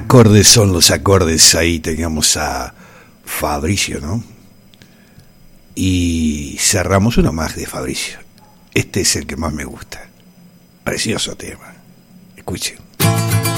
acordes son los acordes. Ahí teníamos a Fabricio, ¿no? Y cerramos uno más de Fabricio. Este es el que más me gusta. Precioso tema. Escuchen.